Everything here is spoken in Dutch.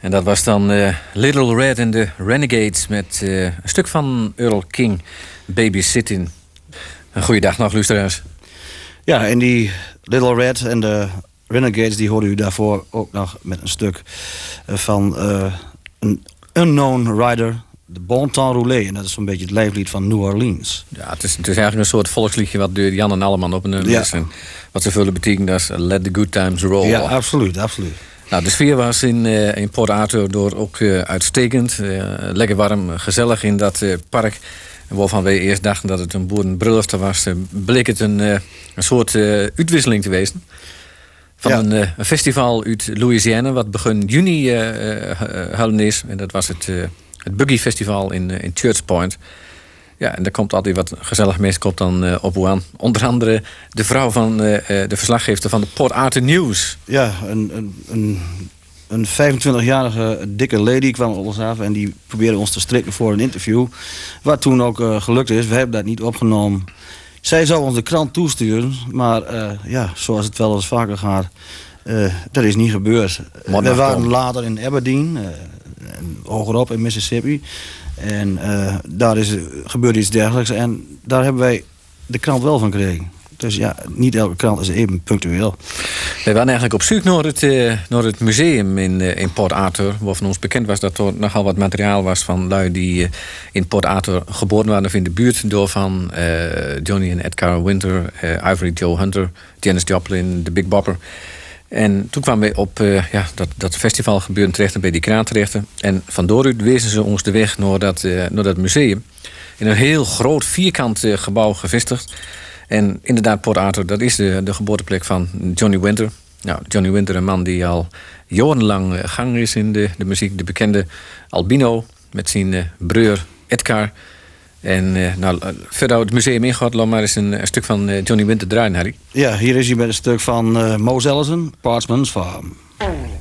En dat was dan Little Red and the Renegades met een stuk van Earl King, Babysitting. Een goeiedag nog, luisteraars. Ja, en die Little Red en de Renegades, die hoorde u daarvoor ook nog met een stuk van een unknown rider, de Bon Temps Roulé. En dat is zo'n beetje het lijflied van New Orleans. Ja, het is eigenlijk een soort volksliedje wat door Jan en Alleman op een nummer is. En wat zoveel betekent als Let the Good Times Roll. Ja, absoluut, absoluut. Nou, de sfeer was in Port Arthur door ook uitstekend. Lekker warm, gezellig in dat park. En waarvan wij eerst dachten dat het een boerenbrulofte was, bleek het een soort uitwisseling te wezen. Van een festival uit Louisiana, wat begin juni houden is. En dat was het Buggy Festival in Church Point. Ja, en daar komt altijd wat gezellig mensen komt dan op aan. Onder andere de vrouw van de verslaggever van de Port Arthur News. Ja, een 25-jarige dikke lady kwam op ons af en die probeerde ons te strikken voor een interview. Wat toen ook gelukt is. We hebben dat niet opgenomen. Zij zou ons de krant toesturen, maar zoals het wel eens vaker gaat, dat is niet gebeurd. We waren later in Aberdeen, hogerop in Mississippi. En daar gebeurde iets dergelijks en daar hebben wij de krant wel van gekregen. Dus ja, niet elke krant is even punctueel. We waren eigenlijk op zoek naar het museum in Port Arthur. Waarvan ons bekend was dat er nogal wat materiaal was van lui die in Port Arthur geboren waren. Of in de buurt door van Johnny en Edgar Winter, Ivory Joe Hunter, Janis Joplin, The Big Bopper. En toen kwamen we op dat festivalgebeuren terecht en bij die kraan terecht. En van daaruit wezen ze ons de weg naar dat museum. In een heel groot vierkant gebouw gevestigd. En inderdaad, Port Arthur, dat is de geboorteplek van Johnny Winter. Nou, Johnny Winter, een man die al jarenlang gang is in de muziek. De bekende Albino met zijn broer Edgar. En verder het museum ingaat, laat maar eens een stuk van Johnny Winter draaien, Harry. Ja, hier is hij met een stuk van Mose Allison, Parchman's Farm.